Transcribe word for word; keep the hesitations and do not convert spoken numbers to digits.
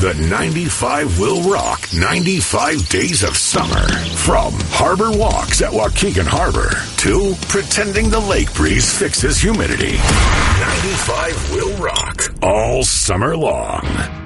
The ninety-five will rock ninety-five days of summer. From harbor walks at Waukegan Harbor to pretending the lake breeze fixes humidity. ninety-five will rock all summer long.